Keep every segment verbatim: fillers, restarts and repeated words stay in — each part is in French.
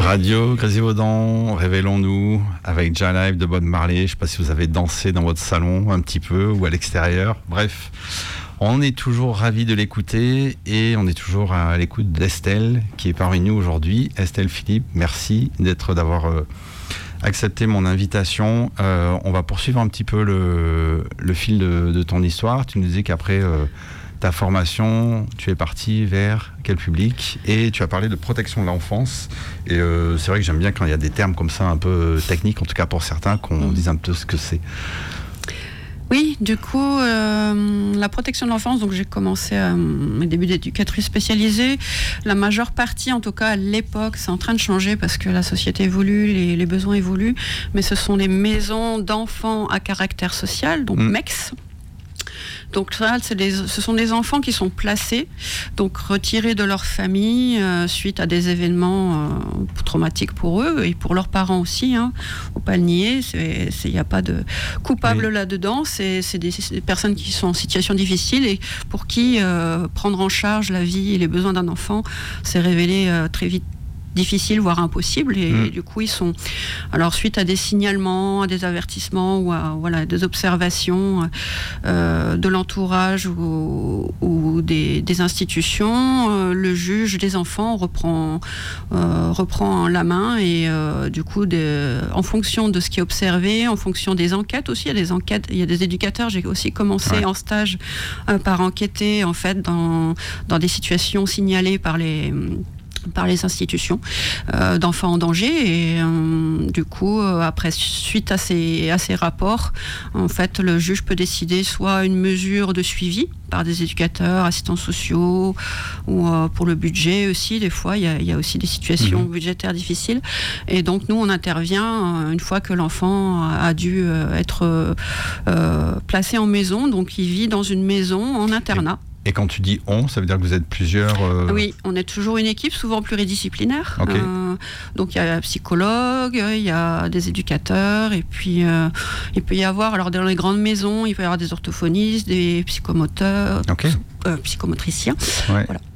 Radio Grésivaudan, révélons-nous avec J-Live de Bob Marley. Je ne sais pas si vous avez dansé dans votre salon un petit peu ou à l'extérieur. Bref, on est toujours ravis de l'écouter et on est toujours à l'écoute d'Estelle qui est parmi nous aujourd'hui. Estelle Philippe, merci d'être, d'avoir euh, accepté mon invitation. Euh, on va poursuivre un petit peu le, le fil de, de ton histoire. Tu nous disais qu'après euh, ta formation, tu es parti vers quel public? Et tu as parlé de protection de l'enfance. Et euh, c'est vrai que j'aime bien quand il y a des termes comme ça un peu techniques, en tout cas pour certains, qu'on dise un peu ce que c'est. Oui, du coup, euh, la protection de l'enfance, donc j'ai commencé à mes débuts d'éducatrice spécialisée. La majeure partie, en tout cas à l'époque, c'est en train de changer parce que la société évolue, les, les besoins évoluent, mais ce sont les maisons d'enfants à caractère social, donc mmh. M E C. Donc ça, c'est des, ce sont des enfants qui sont placés, donc retirés de leur famille euh, suite à des événements euh, traumatiques pour eux et pour leurs parents aussi. Hein. Faut pas le nier, il n'y a pas de coupable oui. là-dedans. C'est, c'est, des, c'est des personnes qui sont en situation difficile et pour qui euh, prendre en charge la vie et les besoins d'un enfant s'est révélé euh, très vite difficile, voire impossible, et, mmh. et du coup ils sont, alors suite à des signalements, à des avertissements ou à voilà, des observations euh, de l'entourage ou, ou des, des institutions, euh, le juge des enfants reprend, euh, reprend la main et euh, du coup de, en fonction de ce qui est observé, en fonction des enquêtes aussi, il y a des enquêtes, il y a des éducateurs, j'ai aussi commencé ouais. en stage euh, par enquêter en fait dans, dans des situations signalées par les par les institutions euh, d'enfants en danger et euh, du coup euh, après suite à ces, à ces rapports en fait le juge peut décider soit une mesure de suivi par des éducateurs, assistants sociaux ou euh, pour le budget aussi des fois il y a, il y a aussi des situations mmh. budgétaires difficiles et donc nous on intervient euh, une fois que l'enfant a dû euh, être euh, placé en maison, donc il vit dans une maison en internat. Et quand tu dis on, ça veut dire que vous êtes plusieurs euh... Oui, on est toujours une équipe, souvent pluridisciplinaire. Okay. Euh, donc il y a un psychologue, il y a des éducateurs, et puis euh, il peut y avoir, alors dans les grandes maisons, il peut y avoir des orthophonistes, des psychomoteurs, okay. euh, psychomotriciens. Ouais. Voilà.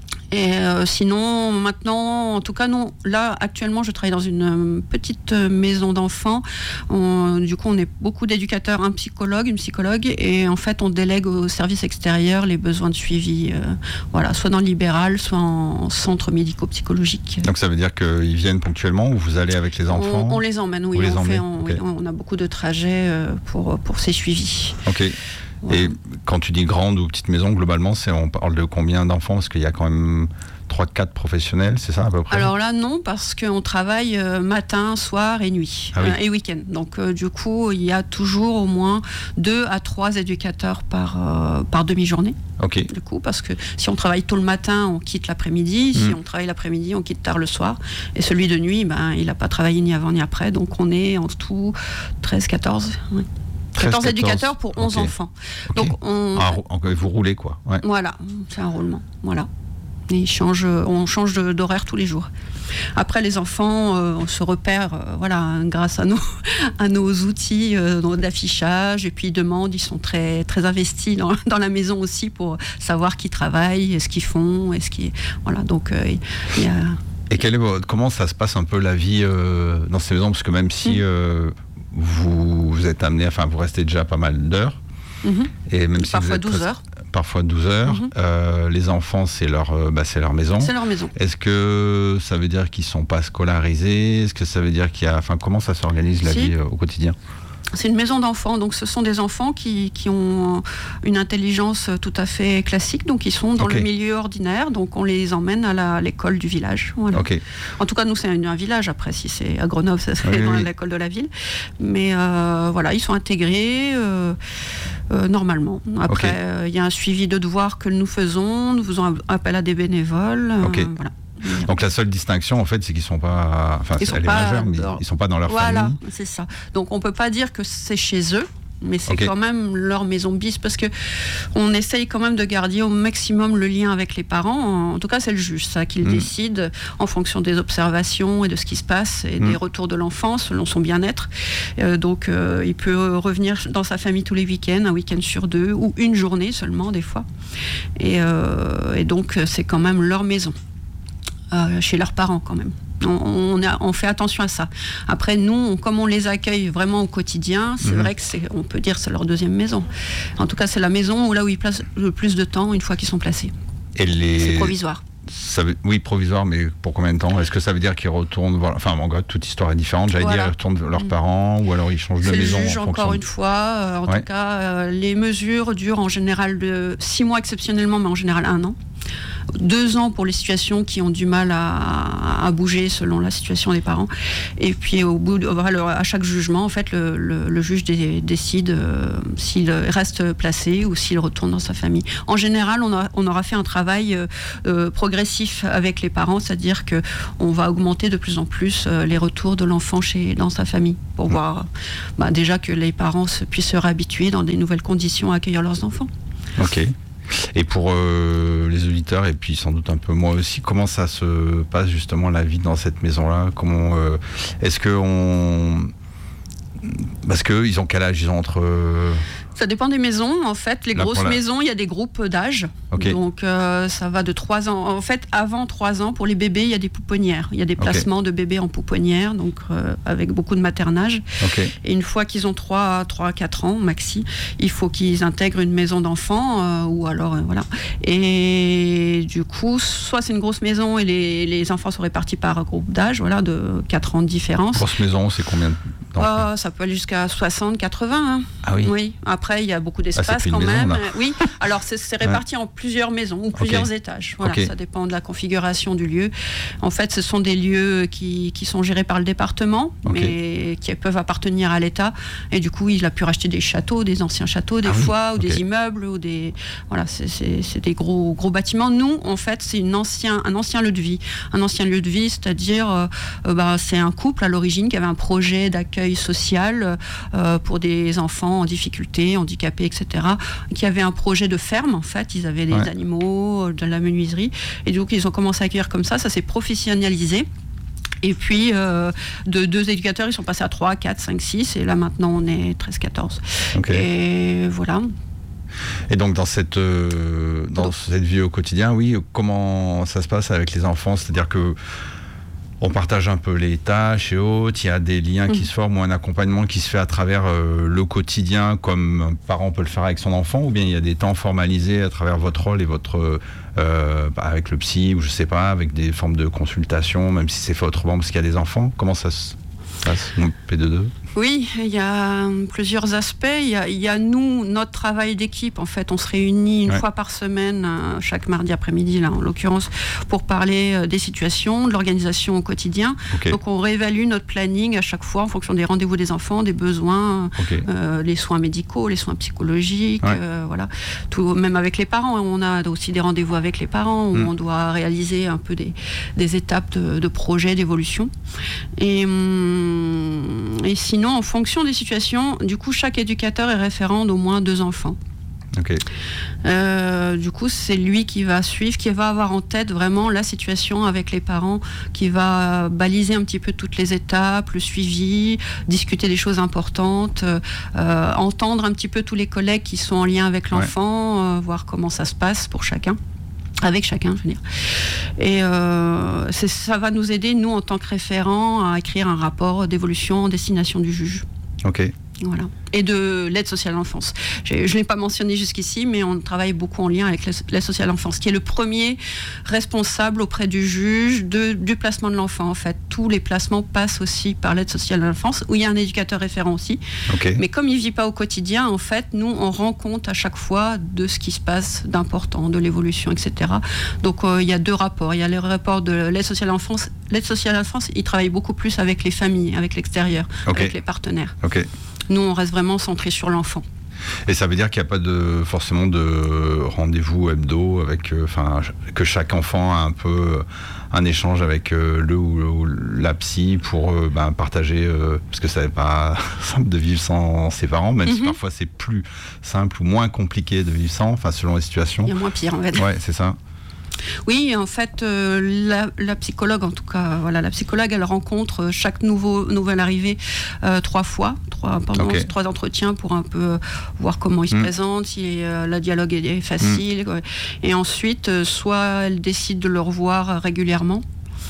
Et euh, sinon, maintenant, en tout cas, non. Là, actuellement, je travaille dans une euh, petite maison d'enfants. On, du coup, on est beaucoup d'éducateurs, un psychologue, une psychologue, et en fait, on délègue au service extérieur les besoins de suivi, euh, voilà, soit dans le libéral, soit en centre médico-psychologique. Donc, ça veut dire qu'ils viennent ponctuellement ou vous allez avec les enfants? On, on les emmène, oui. On, les on, emmène. Fait, on, okay. oui, on a beaucoup de trajets pour, pour ces suivis. Ok. Ouais. Et quand tu dis grande ou petite maison, globalement, c'est, on parle de combien d'enfants? Parce qu'il y a quand même trois quatre professionnels, c'est ça à peu près? Alors là, non, parce qu'on travaille euh, matin, soir et nuit, ah oui. euh, et week-end. Donc euh, du coup, il y a toujours au moins deux à trois éducateurs par, euh, par demi-journée. Okay. Du coup, parce que si on travaille tôt le matin, on quitte l'après-midi. Mmh. Si on travaille l'après-midi, on quitte tard le soir. Et celui de nuit, ben, il n'a pas travaillé ni avant ni après. Donc on est en tout treize quatorze. Oui. quatorze éducateurs pour onze okay. enfants. Okay. Donc on... ah, vous roulez quoi. Ouais. Voilà, c'est un roulement. Voilà. Et ils changent, on change d'horaire tous les jours. Après, les enfants, euh, on se repère euh, voilà, grâce à nos, à nos outils euh, d'affichage. Et puis, ils demandent, ils sont très, très investis dans, dans la maison aussi pour savoir qui travaille, ce qu'ils font. Et ce qui, voilà, donc, euh, il y a... Et quel est, comment ça se passe un peu la vie euh, dans ces maisons? Parce que même si... Mmh. Euh, Vous, vous êtes amené, enfin vous restez déjà pas mal d'heures, mmh. et même si parfois vous êtes douze heures. Parfois douze heures. Mmh. Euh, les enfants, c'est leur, euh, bah, c'est leur maison. C'est leur maison. Est-ce que ça veut dire qu'ils sont pas scolarisés? Est-ce que ça veut dire qu'il y a, enfin comment ça s'organise la si. vie euh, au quotidien? C'est une maison d'enfants, donc ce sont des enfants qui, qui ont une intelligence tout à fait classique, donc ils sont dans okay. le milieu ordinaire, donc on les emmène à, la, à l'école du village. Voilà. Okay. En tout cas, nous, c'est un, un village, après, si c'est à Grenoble, ça serait oui, dans oui. l'école de la ville. Mais euh, voilà, ils sont intégrés euh, euh, normalement. Après, il okay. euh, y a un suivi de devoirs que nous faisons, nous faisons appel à des bénévoles. Okay. Euh, voilà. Donc la seule distinction en fait c'est qu'ils sont pas, enfin ils sont pas majeure, mais dans... ils sont pas dans leur voilà, famille. Voilà, c'est ça. Donc on peut pas dire que c'est chez eux, mais c'est okay. quand même leur maison bis parce que on essaye quand même de garder au maximum le lien avec les parents. En tout cas, c'est le juge ça qui le mmh. décide en fonction des observations et de ce qui se passe et mmh. des retours de l'enfant selon son bien-être. Euh, donc euh, il peut revenir dans sa famille tous les week-ends, un week-end sur deux ou une journée seulement des fois. Et, euh, et donc c'est quand même leur maison. Euh, chez leurs parents quand même. On, on, a, on fait attention à ça. Après, nous, on, comme on les accueille vraiment au quotidien, c'est mmh. vrai que c'est, on peut dire que c'est leur deuxième maison. En tout cas, c'est la maison où là où ils passent le plus de temps une fois qu'ils sont placés. Et les... C'est provisoire. Ça veut, oui, provisoire, mais pour combien de temps? Est-ce que ça veut dire qu'ils retournent voir, enfin, en gros, toute histoire est différente. J'allais voilà. dire, ils retournent vers leurs parents, ou alors ils changent de maison. C'est le juge, en encore fonction... une fois. Euh, en ouais. tout cas, euh, les mesures durent en général de six mois exceptionnellement, mais en général un an. Deux ans pour les situations qui ont du mal à, à bouger selon la situation des parents. Et puis au bout de, à chaque jugement, en fait, le, le, le juge dé, décide euh, s'il reste placé ou s'il retourne dans sa famille. En général, on, a, on aura fait un travail euh, euh, progressif avec les parents, c'est-à-dire que on va augmenter de plus en plus euh, les retours de l'enfant chez dans sa famille pour mmh. voir bah, déjà que les parents se, puissent se réhabituer dans des nouvelles conditions à accueillir leurs enfants. Ok. Et pour euh, les auditeurs, et puis sans doute un peu moi aussi, comment ça se passe justement la vie dans cette maison-là? Comment euh, est-ce que on... Parce qu'ils ont quel âge? Ils ont entre... Ça dépend des maisons. En fait, les Là, grosses la... maisons, il y a des groupes d'âge. Okay. Donc, euh, ça va de trois ans. En fait, avant trois ans, pour les bébés, il y a des pouponnières. Il y a des placements okay. de bébés en pouponnière, donc euh, avec beaucoup de maternage. Okay. Et une fois qu'ils ont trois à quatre ans, maxi, il faut qu'ils intègrent une maison d'enfants, euh, ou alors, euh, voilà. Et du coup, soit c'est une grosse maison et les, les enfants sont répartis par groupe d'âge, voilà, de quatre ans de différence. Grosse maison, c'est combien d'enfants? euh, Ça peut aller jusqu'à soixante, quatre-vingts. Hein. Ah oui. Oui. Après, il y a beaucoup d'espace ah, quand maison, même. Là. Oui. Alors, c'est, c'est réparti ouais. en plusieurs maisons ou plusieurs okay. étages. Voilà, okay. Ça dépend de la configuration du lieu. En fait, ce sont des lieux qui, qui sont gérés par le département, okay. mais qui peuvent appartenir à l'État. Et du coup, il a pu racheter des châteaux, des anciens châteaux, des ah, fois, oui. ou okay. des immeubles, ou des voilà, c'est, c'est, c'est des gros gros bâtiments. Nous, en fait, c'est une ancien, un ancien lieu de vie, un ancien lieu de vie, c'est-à-dire, euh, bah, c'est un couple à l'origine qui avait un projet d'accueil social euh, pour des enfants en difficulté, handicapés, et cetera, qui avait un projet de ferme, en fait. Ils avaient des ouais. animaux, de la menuiserie. Et donc, ils ont commencé à accueillir comme ça. Ça s'est professionnalisé. Et puis, euh, de deux éducateurs, ils sont passés à trois, quatre, cinq, six. Et là, maintenant, on est treize, quatorze. Okay. Et voilà. Et donc, dans cette, euh, dans donc, cette vie au quotidien, oui, comment ça se passe avec les enfants? C'est-à-dire que on partage un peu les tâches et autres, il y a des liens mmh. qui se forment ou un accompagnement qui se fait à travers euh, le quotidien comme un parent peut le faire avec son enfant, ou bien il y a des temps formalisés à travers votre rôle et votre euh, bah, avec le psy ou je sais pas, avec des formes de consultation, même si c'est fait autrement parce qu'il y a des enfants. Comment ça se passe, P deux deux? Oui, il y a plusieurs aspects. Il y a, il y a nous, notre travail d'équipe. En fait, on se réunit une ouais. fois par semaine, euh, chaque mardi après-midi, là, en l'occurrence, pour parler euh, des situations, de l'organisation au quotidien. Okay. Donc, on réévalue notre planning à chaque fois en fonction des rendez-vous des enfants, des besoins, okay. euh, les soins médicaux, les soins psychologiques, ouais. euh, voilà. Tout, même avec les parents, on a aussi des rendez-vous avec les parents où mm. on doit réaliser un peu des, des étapes de, de projet, d'évolution. Et, hum, et sinon, Sinon, en fonction des situations, du coup, chaque éducateur est référent d'au moins deux enfants. Okay. Euh, du coup, c'est lui qui va suivre, qui va avoir en tête vraiment la situation avec les parents, qui va baliser un petit peu toutes les étapes, le suivi, discuter des choses importantes, euh, entendre un petit peu tous les collègues qui sont en lien avec l'enfant, ouais. euh, voir comment ça se passe pour chacun. Avec chacun, je veux dire. Et euh, c'est, ça va nous aider, nous, en tant que référents, à écrire un rapport d'évolution en destination du juge. Ok. Voilà. Et de l'aide sociale à l'enfance. Je ne l'ai pas mentionné jusqu'ici, mais on travaille beaucoup en lien avec l'aide sociale à l'enfance, qui est le premier responsable auprès du juge de, du placement de l'enfant. En fait, tous les placements passent aussi par l'aide sociale à l'enfance, où il y a un éducateur référent aussi. Okay. Mais comme il ne vit pas au quotidien, en fait, nous, on rend compte à chaque fois de ce qui se passe d'important, de l'évolution, et cetera. Donc, euh, il y a deux rapports. Il y a le rapport de l'aide sociale à l'enfance. L'aide sociale à l'enfance, il travaille beaucoup plus avec les familles, avec l'extérieur, okay. avec les partenaires. Okay. Nous, on reste vraiment centré sur l'enfant. Et ça veut dire qu'il n'y a pas de, forcément de rendez-vous hebdo, avec, enfin, euh, que chaque enfant a un peu un échange avec euh, le ou, ou la psy pour euh, ben, partager, euh, parce que ça n'est pas simple de vivre sans ses parents, même mm-hmm. si parfois c'est plus simple ou moins compliqué de vivre sans, enfin selon les situations. Il y a moins pire, en fait. Ouais, c'est ça. Oui, en fait, euh, la, la psychologue, en tout cas, voilà, la psychologue, elle rencontre chaque nouveau, nouvel arrivé euh, trois fois, trois, pendant okay. trois entretiens pour un peu euh, voir comment il se mmh. présente, si euh, le dialogue est facile. Mmh. Ouais. Et ensuite, euh, soit elle décide de le revoir régulièrement.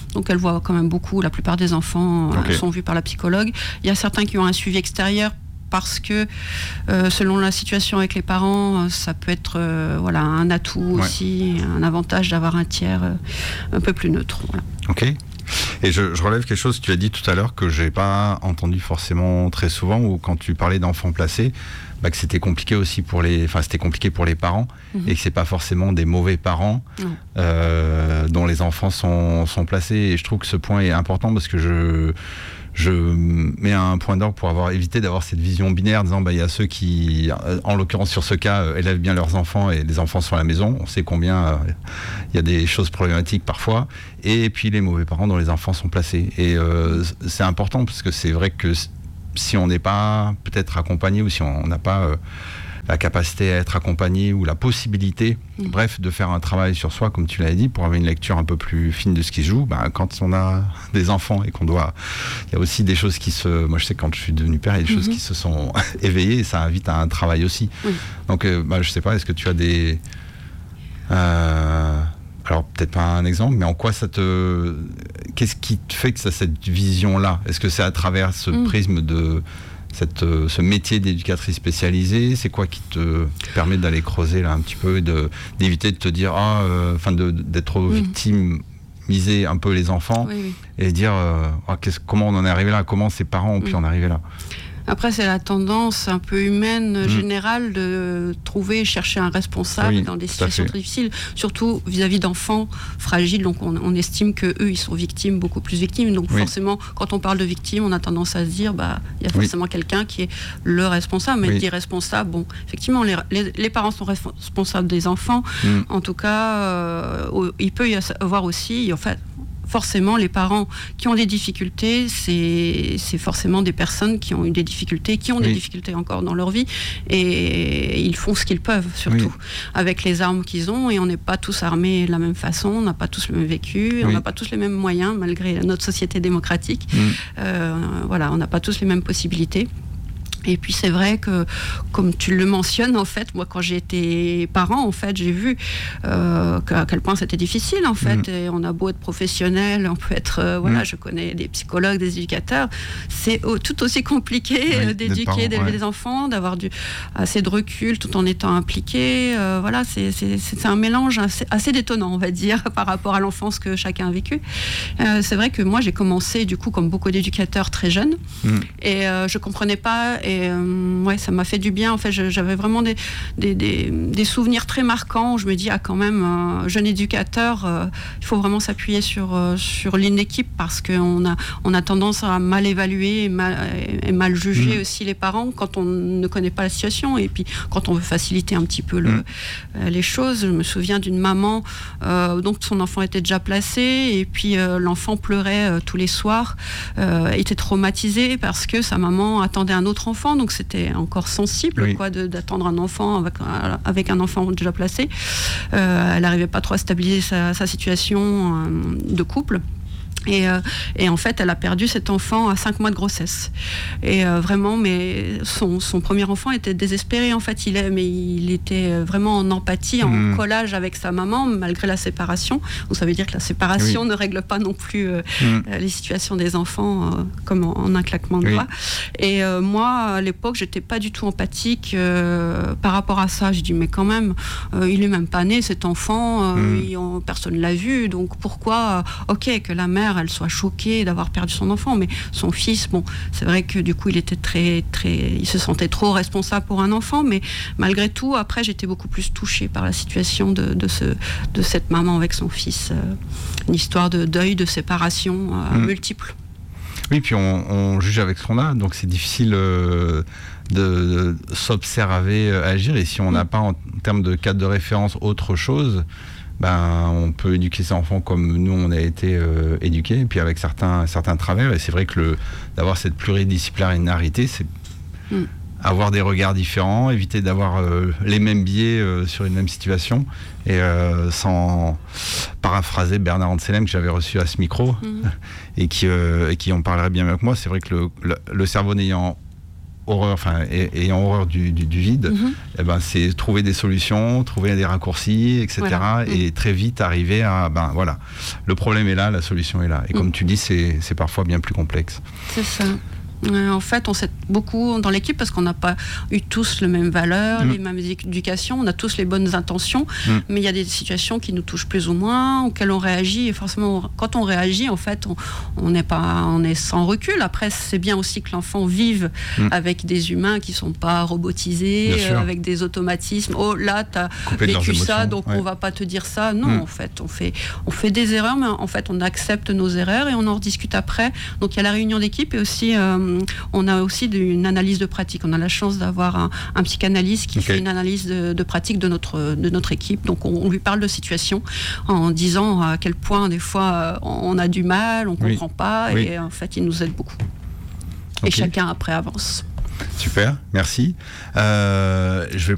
Donc elle voit quand même beaucoup, la plupart des enfants okay. euh, sont vus par la psychologue. Il y a certains qui ont un suivi extérieur, parce que euh, selon la situation avec les parents, euh, ça peut être euh, voilà, un atout ouais. aussi, un avantage d'avoir un tiers euh, un peu plus neutre. Voilà. Ok. Et je, je relève quelque chose, tu as dit tout à l'heure que j'ai pas entendu forcément très souvent, ou quand tu parlais d'enfants placés, bah, que c'était compliqué aussi pour les, enfin c'était compliqué pour les parents, mmh. et que c'est pas forcément des mauvais parents mmh. euh, dont les enfants sont, sont placés. Et je trouve que ce point est important parce que je je mets un point d'orgue pour avoir évité d'avoir cette vision binaire, disant bah il y a ceux qui, en l'occurrence sur ce cas, euh, élèvent bien leurs enfants et les enfants sont à la maison. On sait combien euh, il y a des choses problématiques parfois. Et puis les mauvais parents dont les enfants sont placés. Et euh, c'est important parce que c'est vrai que si on n'est pas peut-être accompagné ou si on n'a pas euh, la capacité à être accompagné ou la possibilité, mmh. bref, de faire un travail sur soi, comme tu l'as dit, pour avoir une lecture un peu plus fine de ce qui se joue, ben, quand on a des enfants et qu'on doit... Il y a aussi des choses qui se... Moi, je sais, quand je suis devenu père, il y a des mmh. choses qui se sont éveillées et ça invite à un travail aussi. Mmh. Donc, euh, ben, je sais pas, est-ce que tu as des... Euh... Alors, peut-être pas un exemple, mais en quoi ça te... Qu'est-ce qui te fait que ça a cette vision-là ? Est-ce que c'est à travers ce mmh. prisme de... Cette, euh, ce métier d'éducatrice spécialisée, c'est quoi qui te permet d'aller creuser là un petit peu et de, d'éviter de te dire, ah, enfin euh, d'être mmh. victimiser un peu les enfants oui, oui. et dire euh, ah, comment on en est arrivé là, comment ses parents ont mmh. pu en arriver là. Après, c'est la tendance un peu humaine mmh. générale de trouver, chercher un responsable oui, dans des situations très difficiles, surtout vis-à-vis d'enfants fragiles. Donc, on, on estime que eux, ils sont victimes, beaucoup plus victimes. Donc, oui. forcément, quand on parle de victimes, on a tendance à se dire, bah, il y a forcément oui. quelqu'un qui est le responsable. Mais oui. dire responsable, bon, effectivement, les, les, les parents sont responsables des enfants. Mmh. En tout cas, euh, il peut y avoir aussi, en fait, forcément, les parents qui ont des difficultés, c'est, c'est forcément des personnes qui ont eu des difficultés, qui ont oui. des difficultés encore dans leur vie, et ils font ce qu'ils peuvent, surtout, oui. avec les armes qu'ils ont, et on n'est pas tous armés de la même façon, on n'a pas tous le même vécu, oui. on n'a pas tous les mêmes moyens, malgré notre société démocratique. Mm. Euh, voilà, on n'a pas tous les mêmes possibilités. Et puis c'est vrai que, comme tu le mentionnes, en fait, moi quand j'ai été parent, en fait, j'ai vu euh, à quel point c'était difficile, en fait. Mmh. Et on a beau être professionnel, on peut être, euh, voilà, mmh. je connais des psychologues, des éducateurs, c'est au, tout aussi compliqué oui, euh, d'éduquer, parents, d'élever ouais. des enfants, d'avoir du, assez de recul tout en étant impliqué. Euh, voilà, c'est, c'est, c'est un mélange assez, assez détonnant, on va dire, par rapport à l'enfance que chacun a vécu. Euh, c'est vrai que moi j'ai commencé, du coup, comme beaucoup d'éducateurs très jeunes, mmh. et euh, je comprenais pas. Et euh, ouais, ça m'a fait du bien. En fait, je, j'avais vraiment des, des, des, des souvenirs très marquants où je me dis, ah, quand même, euh, jeune éducateur, euh, il faut vraiment s'appuyer sur, euh, sur une équipe parce qu'on a, on a tendance à mal évaluer et mal, et mal juger mmh. aussi les parents quand on ne connaît pas la situation et puis quand on veut faciliter un petit peu le, mmh. euh, les choses. Je me souviens d'une maman, euh, donc son enfant était déjà placé et puis euh, l'enfant pleurait euh, tous les soirs, euh, était traumatisé parce que sa maman attendait un autre enfant. Donc c'était encore sensible oui. quoi, de, d'attendre un enfant avec, avec un enfant déjà placé. Euh, elle n'arrivait pas trop à stabiliser sa, sa situation euh, de couple. Et, euh, et en fait, elle a perdu cet enfant à cinq mois de grossesse. Et euh, vraiment, mais son, son premier enfant était désespéré. En fait, il, est, mais il était vraiment en empathie, en mmh. collage avec sa maman, malgré la séparation. Donc, ça veut dire que la séparation oui. ne règle pas non plus euh, mmh. les situations des enfants euh, comme en, en un claquement de doigts. Oui. Et euh, moi, à l'époque, j'étais pas du tout empathique euh, par rapport à ça. Je dis, mais quand même, euh, il est même pas né, cet enfant. Euh, mmh. il, on, personne l'a vu. Donc, pourquoi, euh, ok, que la mère elle soit choquée d'avoir perdu son enfant, mais son fils, bon, c'est vrai que du coup il était très, très, il se sentait trop responsable pour un enfant, mais malgré tout, après j'étais beaucoup plus touchée par la situation de, de, ce, de cette maman avec son fils, euh, une histoire de deuil, de séparation euh, mmh. multiple. Oui, puis on, on juge avec ce qu'on a, donc c'est difficile euh, de, de s'observer euh, agir, et si on n'a mmh. pas en, en termes de cadre de référence autre chose, ben, on peut éduquer ses enfants comme nous on a été euh, éduqués, et puis avec certains, certains travers, et c'est vrai que le, d'avoir cette pluridisciplinarité, c'est mm. avoir des regards différents, éviter d'avoir euh, les mêmes biais euh, sur une même situation, et euh, sans paraphraser Bernard Anselm que j'avais reçu à ce micro, mm. et, qui, euh, et qui en parlerait bien mieux que moi, c'est vrai que le, le, le cerveau n'ayant horreur, enfin, ayant horreur du, du, du vide, Mhm. eh ben, c'est trouver des solutions, trouver des raccourcis, et cetera. Voilà. Et très vite arriver à, ben voilà, le problème est là, la solution est là. Et Mhm. comme tu dis, c'est, c'est parfois bien plus complexe. C'est ça. Euh, en fait, on s'aide beaucoup dans l'équipe parce qu'on n'a pas eu tous les mêmes valeurs, Mm. les mêmes éducations, on a tous les bonnes intentions, Mm. mais il y a des situations qui nous touchent plus ou moins, auxquelles on réagit. Et forcément, quand on réagit, en fait, on, on n'est pas, on est sans recul. Après, c'est bien aussi que l'enfant vive Mm. avec des humains qui sont pas robotisés, Bien sûr. euh, avec des automatismes. Oh, là, tu as Couper de leurs vécu ça, émotions, donc ouais. on va pas te dire ça. Non, Mm. en fait, on fait, on fait des erreurs, mais en fait, on accepte nos erreurs et on en rediscute après. Donc, il y a la réunion d'équipe et aussi, euh, on a aussi une analyse de pratique. On a la chance d'avoir un, un psychanalyste qui Okay. fait une analyse de, de pratique de notre, de notre équipe. Donc on, on lui parle de situation en disant à quel point des fois on a du mal, on ne Oui. comprend pas, Oui. et en fait il nous aide beaucoup. Ok. Et chacun après avance. Super, merci. Euh, je vais